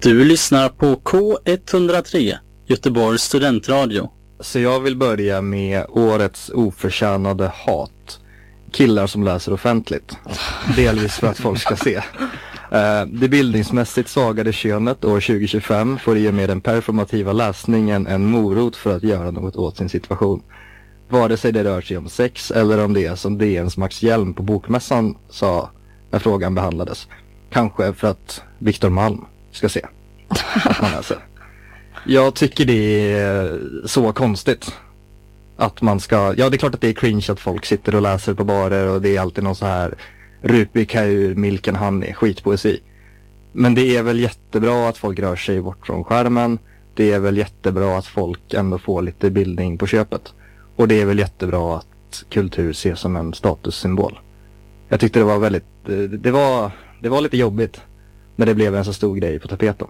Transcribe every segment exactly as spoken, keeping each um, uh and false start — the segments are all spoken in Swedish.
Du lyssnar på K ett noll tre, Göteborgs studentradio. Så jag vill börja med årets oförtjänade hat. Killar som läser offentligt. Delvis för att folk ska se. Uh, det bildningsmässigt svagade könet år tjugo tjugofem får i och med den performativa läsningen en morot för att göra något åt sin situation. Vare sig det rör sig om sex eller om det är som D N:s Max Hjelm på bokmässan sa när frågan behandlades. Kanske för att Viktor Malm ska se att man läser. Jag tycker det är så konstigt att man ska, ja det är klart att det är cringe att folk sitter och läser på barer och det är alltid någon så här Rupika ur Milken Honey, skitpoesi. Men det är väl jättebra att folk rör sig bort från skärmen. Det är väl jättebra att folk ändå får lite bildning på köpet. Och det är väl jättebra att kultur ses som en statussymbol. Jag tyckte det var väldigt, det var, det var lite jobbigt när det blev en så stor grej på tapeten.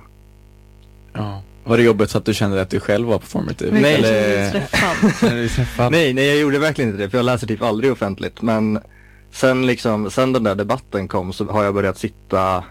Ja. Var det jobbigt så att du kände att du själv var performative? Nej, eller... nej, nej, jag gjorde verkligen inte det. För jag läser typ aldrig offentligt. Men sen liksom, sen den där debatten kom så har jag börjat sitta,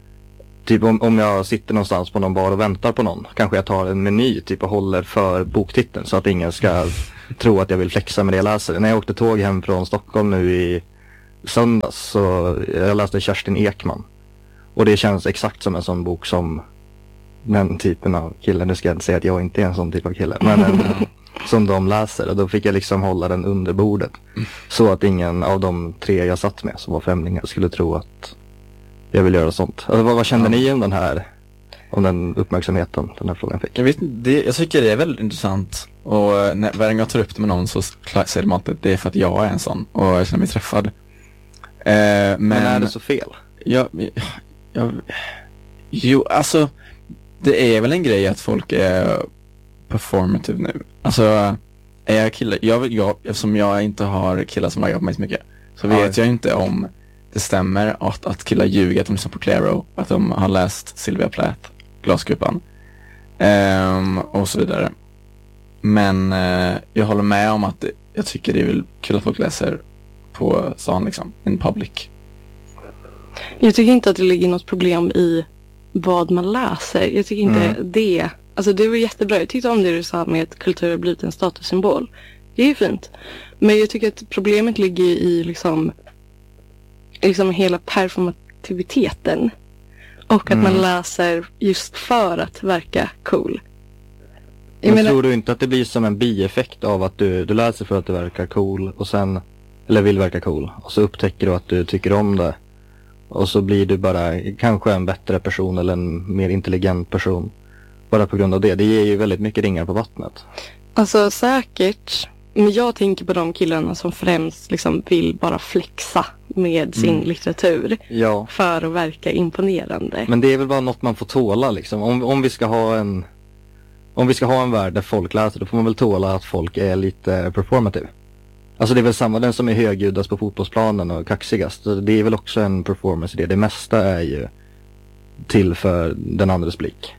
typ om, om jag sitter någonstans på någon bar och väntar på någon. Kanske jag tar en meny typ och håller för boktiteln så att ingen ska tro att jag vill flexa med det jag läser. När jag åkte tåg hem från Stockholm nu i söndags så jag läste Kerstin Ekman. Och det känns exakt som en sån bok som den typen av kille, nu ska jag inte säga att jag inte är en sån typ av kille, men en, som de läser. Och då fick jag liksom hålla den under bordet. Så att ingen av de tre jag satt med som var främlingar skulle tro att jag vill göra sånt. Alltså, vad, vad kände ja. ni om den här, om den uppmärksamheten den här frågan fick? Jag vet det, jag tycker det är väldigt intressant. Och när varje gång jag tar upp det med någon så säger de att det är för att jag är en sån och jag känner mig träffad. Eh, men, men är det så fel? Jag, jag, jag, jo, alltså det är väl en grej att folk är performative nu. Alltså, är jag kille, jag, jag, eftersom jag inte har killar som lagar på mig så mycket, så vet ja. jag inte om det stämmer att, att killar ljuger att de lyssnar på Clairo, att de har läst Sylvia Plath, Glaskupan, um, och så vidare. Men uh, jag håller med om att det, jag tycker det är väl kul att folk läser på stan liksom, in public. Jag tycker inte att det ligger något problem i vad man läser. Jag tycker inte mm. det. Alltså det var jättebra. Jag tyckte om det du sa med att kultur har blivit en statussymbol. Det är ju fint. Men jag tycker att problemet ligger i liksom, liksom hela performativiteten. Och att mm. man läser just för att verka cool. Jag Men menar, tror du inte att det blir som en bieffekt av att du, du läser för att du verkar cool och sen, eller vill verka cool, och så upptäcker du att du tycker om det? Och så blir du bara kanske en bättre person eller en mer intelligent person. Bara på grund av det. Det ger ju väldigt mycket ringar på vattnet. Alltså säkert. Men jag tänker på de killarna som främst liksom vill bara flexa med sin mm. litteratur. Ja. För att verka imponerande. Men det är väl bara något man får tåla liksom. Om, om vi ska ha en om vi ska ha en värld där folk läser, då får man väl tåla att folk är lite performative. Alltså det är väl samma, den som är högljuddast på fotbollsplanen och kaxigast. Det är väl också en performance i det. Det mesta är ju till för den andres blick.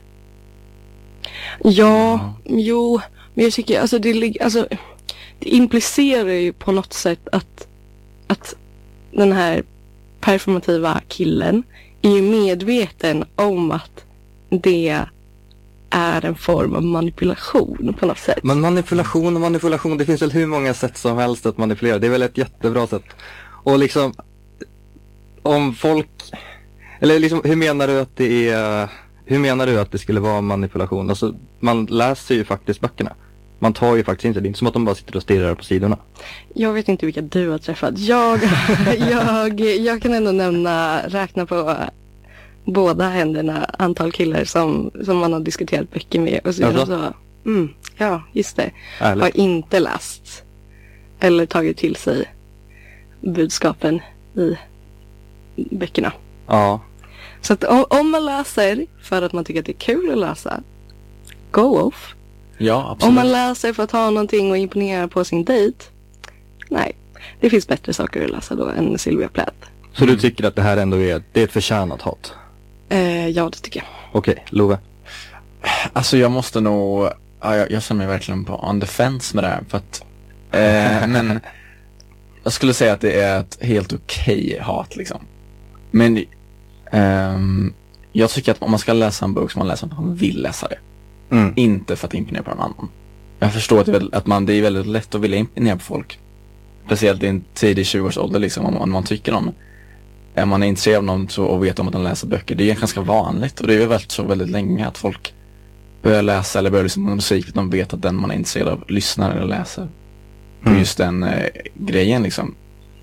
Ja, mm. jo. Men jag tycker, alltså det, alltså det implicerar ju på något sätt att, att den här performativa killen är ju medveten om att det är en form av manipulation på något sätt. Men manipulation och manipulation, det finns väl hur många sätt som helst att manipulera. Det är väl ett jättebra sätt. Och liksom, om folk, eller liksom, hur menar du att det är, hur menar du att det skulle vara manipulation? Alltså, man läser ju faktiskt böckerna. Man tar ju faktiskt inte, det är inte som att de bara sitter och stirrar på sidorna. Jag vet inte vilka du har träffat. Jag, jag, jag kan ändå nämna, räkna på båda händerna antal killar som, som man har diskuterat böcker med. Och så, alltså? så mm, ja, just det. Ärligt. Har inte läst eller tagit till sig budskapen i böckerna. Ja. Så att om, om man läser för att man tycker att det är kul att läsa, go off. Ja, absolut. Om man läser för att ha någonting och imponera på sin dejt, nej. Det finns bättre saker att läsa då än Sylvia Plath. Så mm. du tycker att det här ändå är, det är ett förtjänat hat? Eh, ja, det tycker jag. Okej, okay, Love? Alltså jag måste nog, ja, jag, jag känner mig verkligen på on the fence med det här. För att, eh, men jag skulle säga att det är ett helt okej hat liksom. Men um, jag tycker att om man ska läsa en bok så man läser för att man vill läsa det. Mm. Inte för att imponera på någon annan. Jag förstår att, det är, väl, att man, det är väldigt lätt att vilja imponera på folk. Speciellt i en tidig tjugo-årsålder liksom, om, om man tycker om. Är man intresserad av någon så, och vet om att de läser böcker, det är ganska vanligt. Och det är väl väldigt, så väldigt länge att folk börjar läsa eller börjar lyssna på musik för att de vet att den man är intresserad av lyssnar eller läser på Mm. just den eh, grejen liksom.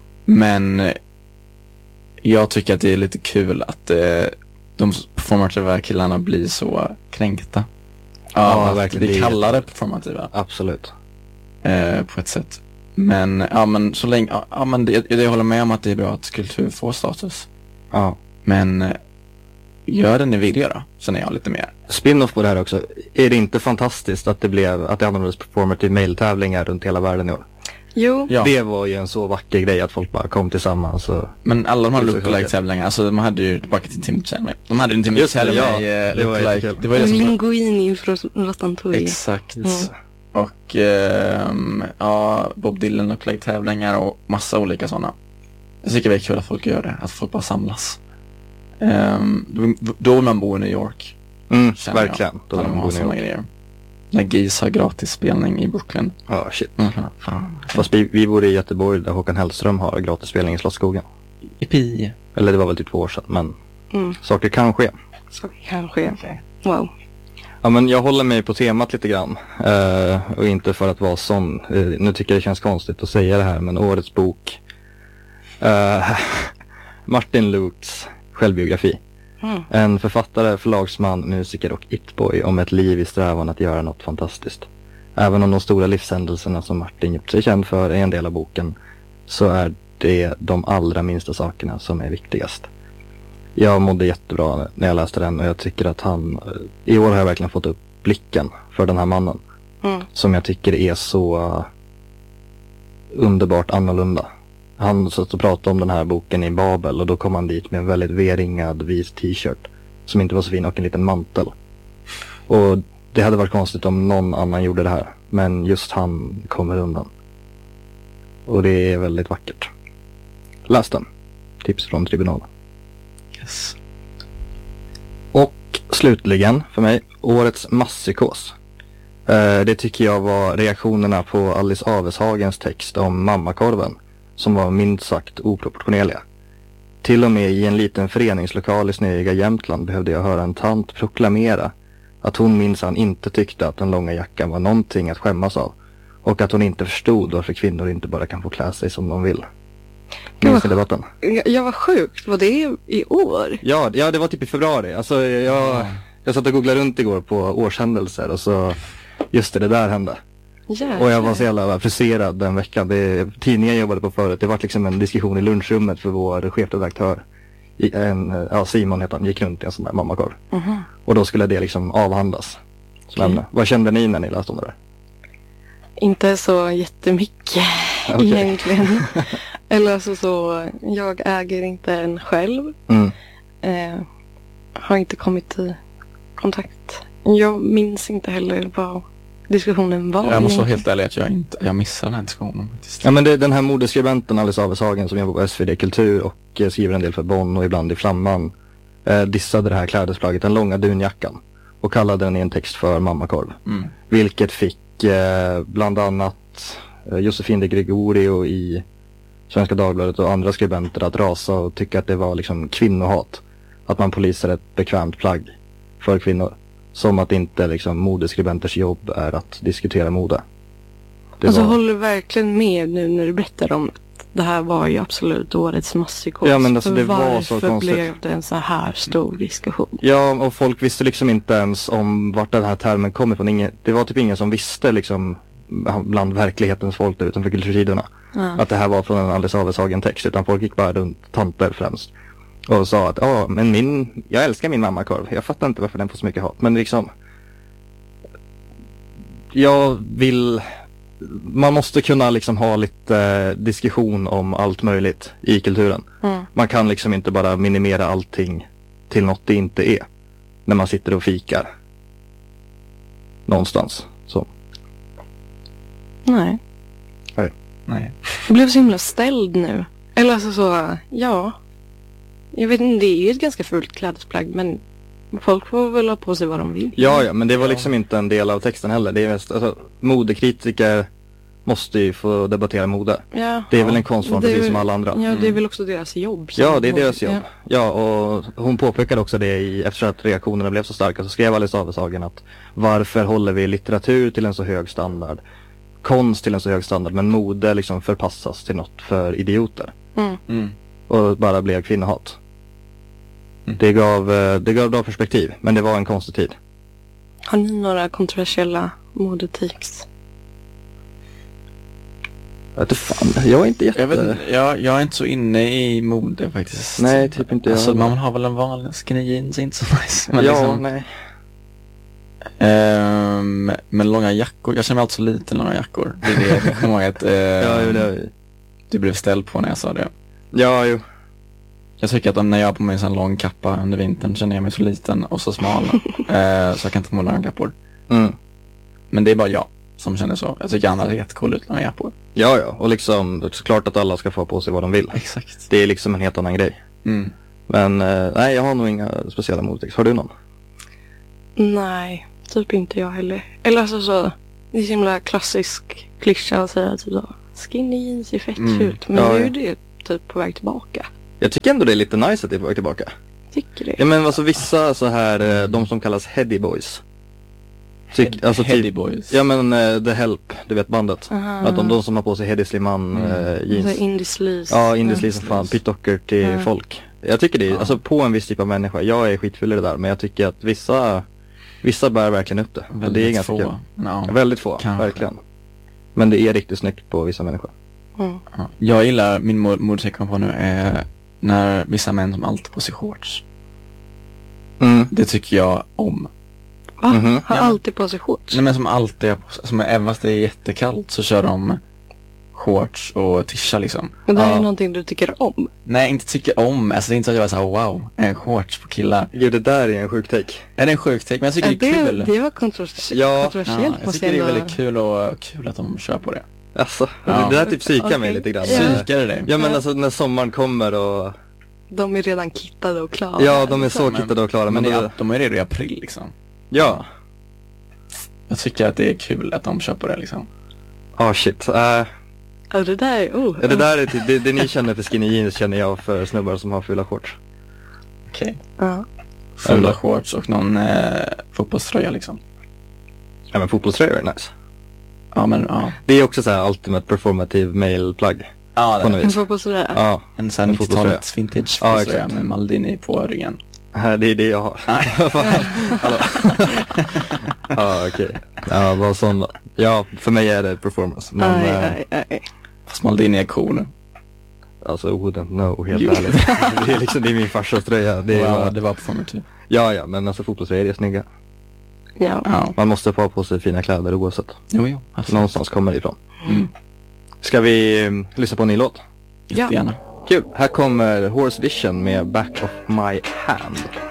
Men eh, jag tycker att det är lite kul att eh, de performativa killarna blir så kränkta. Ja, Ja, verkligen. det Det är kallar det performativa Absolut. eh, på ett sätt. Men ja, men så länge ja, ja men det, jag håller med om att det är bra att kultur får status. Ja. Men eh, gör det ni vill göra. Sen är jag lite mer. Spin-off på det här också. Är det inte fantastiskt att det blev att det anordnades performative mail-tävlingar runt hela världen i år? Jo, Ja. Det var ju en så vacker grej att folk bara kom tillsammans och... Men alla de här Det är så lookalike-tävlingar, alltså de hade ju tillbaka till Tim-tävling. De hade ju en Just det, Tim-tävling ja. med Det eh, var lookalike. jättekul. Det var ju det som var... Linguini från Ratatouille. Exakt. Mm. Och ehm, ja, Bob Dylan lookalike-tävlingar och massa olika sådana. Jag tycker det är kul att folk gör det, att folk bara samlas. Um, då, då vill man bo i New York. Mm, Känner jag. verkligen. Då Då var de de har bor i sådana New York. grejer. När Gis har gratis spelning i Brooklyn. Ja, shit. Mm, fan. Fast vi, vi bor i Göteborg där Håkan Hellström har gratis spelning i Slottsskogen. Ipi. Eller det var väl typ två år sedan, men Mm, saker kan ske. så kanske. Okay. Wow. Ja, men jag håller mig på temat lite grann. Eh, och inte för att vara sån. Eh, nu tycker jag det känns konstigt att säga det här, men årets bok. Eh, Martin Lutz självbiografi. Mm. En författare, förlagsman, musiker och it-boy om ett liv i strävan att göra något fantastiskt. Även om de stora livshändelserna som Martin gjort sig känd för är en del av boken, så är det de allra minsta sakerna som är viktigast. Jag mådde jättebra när jag läste den och jag tycker att han, i år har jag verkligen fått upp blicken för den här mannen. Mm. Som jag tycker är så uh, underbart annorlunda. Han satt och pratade om den här boken i Babel och då kom han dit med en väldigt V-ringad vit t-shirt som inte var så fin och en liten mantel. Och det hade varit konstigt om någon annan gjorde det här, men just han kommer undan. Och det är väldigt vackert. Läs den. Tips från tribunalen. Yes. Och slutligen för mig, årets masspsykos. Eh, det tycker jag var reaktionerna på Alice Aveshagens text om mammakorven, som var minst sagt oproportionerliga. Till och med i en liten föreningslokal i snöiga Jämtland behövde jag höra en tant proklamera att hon minsann inte tyckte att den långa jackan var någonting att skämmas av. Och att hon inte förstod varför kvinnor inte bara kan få klä sig som de vill. Minns ni debatten? Jag, jag var sjukt. Var det i år? Ja, ja, det var typ i februari. Alltså jag, jag satt och googlade runt igår på årshändelser och så just det, det där hände. Jäklar. Och jag var så jävla frustrerad den veckan. Det, tidningen jag jobbade på förut, det var liksom en diskussion i lunchrummet för vår chefredaktör. I en, ja, Simon heter han, gick runt i en sån där mammakorv. Mhm. Och då skulle det liksom avhandlas som Okej. ämne. Vad kände ni när ni läste om det där? Inte så jättemycket Okej. egentligen. Eller alltså så, jag äger inte en själv. Mm. Eh, har inte kommit i kontakt. Jag minns inte heller vad diskussionen var. Jag måste vara egentligen. helt ärlig att jag inte, jag missar den här diskussionen faktiskt. Ja, men det är den här modeskribenten Alice Aveshagen som jobbar på S V D Kultur och eh, skriver en del för Bonn och ibland i Flamman. Eh, dissade det här klädesplagget, den långa dunjackan. Och kallade den i en text för mammakorv. Mm. Vilket fick eh, bland annat eh, Josefin de Gregorio i Svenska Dagbladet och andra skribenter att rasa och tycka att det var liksom kvinnohat. Att man polisar ett bekvämt plagg för kvinnor. Som att inte liksom modeskribenters jobb är att diskutera mode. Det Alltså var... håller verkligen med nu när du berättar om att det här var ju absolut årets masspsykos. Ja, men alltså, det För var så varför konstigt. blev det en så här stor diskussion? Ja, och folk visste liksom inte ens om vart den här termen kom ifrån. Ingen, det var typ ingen som visste liksom bland verklighetens folk där utanför kultursidorna. Ja. Att det här var från en Alice Aveshagen text, utan folk gick bara runt, tanter främst. Och sa att, ja men min, jag älskar min mammakorv. Jag fattar inte varför den får så mycket hat. Men liksom, jag vill, man måste kunna liksom ha lite eh, diskussion om allt möjligt i kulturen. Mm. Man kan liksom inte bara minimera allting till något det inte är. När man sitter och fikar. Någonstans. Så. Nej. Nej. Jag blev så himla ställd nu. Eller alltså så, ja. Jag vet inte, det är ju ett ganska fult klädesplagg, men Folk får väl ha på sig vad de vill. Ja, ja, men det var liksom inte en del av texten heller. Det är mest, alltså, modekritiker måste ju få debattera mode. Ja. Det är väl en konstform Det är precis som väl- alla andra. Ja, det är väl också deras jobb. som Ja, det är mode- deras jobb. Ja. Ja, och hon påpekade också det i, efter att reaktionerna blev så starka, så skrev Alice Aveshagen att varför håller vi litteratur till en så hög standard, konst till en så hög standard, men mode liksom förpassas till något för idioter. Mm. Mm. Och bara blev kvinnohat. Mm. Det gav, eh, det gav bra perspektiv, men det var en konstig tid. Har ni några kontroversiella modetips? Jag vet inte fan, jag är inte jätte... Jag, vet, inte, jag, jag är inte så inne i mode faktiskt. Nej, typ inte jag Alltså heller. man har väl en vanlig skinny jeans, inte så nice. Men ja, liksom, nej. ehm, men långa jackor, jag känner mig alltid så liten långa jackor. Det är det jag kommer ihåg att ehm, Ja, jo, det... du blev ställd på när jag sa det. ja, jo. Jag tycker att när jag har på mig en sån lång kappa under vintern känner jag mig så liten och så smal. eh, så jag kan inte få långa kappor. Mm. Men det är bara jag som känner så. Jag tycker andra är jättecool ut långa jackor. Ja, ja. Och liksom, det är såklart att alla ska få på sig vad de vill. Exakt. Det är liksom en helt annan grej. Mm. Men eh, nej, jag har nog inga speciella modetips. Har du någon? Nej, typ inte jag heller. Eller alltså så, det är så himla klassisk klyscha att säga typ så, skinny jeans är fett Mm. fult. Men Ja, nu är ja. ju det typ på väg tillbaka. Jag tycker ändå det är lite nice att det är på väg tillbaka. Tycker det. Ja, men alltså vissa så här, eh, de som kallas heady boys. Tyck, alltså Heady typ, boys. ja men uh, The Help, du vet bandet. Aha. Att de, de som har på sig Heady Slimman Mm. eh, Så jeans. indie sleaze. Ja, indie som fan, pitdocker till Ja. folk. Jag tycker det är, Ja. alltså på en viss typ av människa. Jag är skitfull i det där, men jag tycker att vissa, vissa bär verkligen upp det. Och Väldigt det är ganska få. kul. Ja. Väldigt få, Kanske. verkligen. Men det är riktigt snyggt på vissa människor. Mm. Ja. Jag gillar, min mod- modetips jag kommer på nu är när vissa män som alltid på sig shorts. Mm. Det tycker jag om. Va? Mhm. Har Ja. alltid på sig shorts? Nej men som alltid, har på sig- som även fast det är jättekallt så kör de shorts och tisha liksom. Men det här Ja. är någonting du tycker om. Nej, inte tycker om. Alltså det är inte så att jag är såhär wow, en shorts på killar. Gud, det där är en sjuk take. Är det en sjuk take? Men jag tycker Ja, det är kul. det var kontrovers- Ja. Ja, kontroversiellt. jag måste tycker det är ändå- väldigt kul och kul att de kör på det. Alltså, Ja. det där typ psykar mig Okej. lite grann. Ja. Eh, Psykar det dig? Ja men alltså när sommaren kommer och... De är redan kittade och klara. Ja, de är så Men- kittade och klara. Men Men det då, är, de är redo i april liksom. ja. Jag tycker att det är kul att de kör på det liksom. Ah shit. Uh, Ja, det där är... Oh. det där är typ, det, det ni känner för skinny jeans känner jag för snubbar som har fula shorts. Okej. Ja. Fulla Eller- shorts och någon eh, fotbollströja liksom. Ja men fotbollströjor är nice. Ja men ja. Det är också så här ultimate performative male plagg. Ja, På något En vis. får på sådär. Ja, en sån här En fotbollströja. nittiotalets vintage Ja, fotbollströja exakt. med Maldini på ryggen. det är det jag har. Nej. Hallå. Ja okej. Ja, vad sån då. Ja, för mig är det performance. Men Aj, eh, aj, aj. Fast Maldini är cool. alltså wouldn't know helt Jo. ärligt. Det är liksom, det är min farsas tröja. Det är Ja, bara, det var performative. ja ja, men alltså fotbollströjor är snygga. Ja. Ja. Man måste få ha på sig fina kläder oavsett. Jo, jo. Alltså. Någonstans kommer det ifrån. Mm. Ska vi um, lyssna på en ny låt? Jättegärna. Kul. Här kommer Horse Vision med Back of My Hand.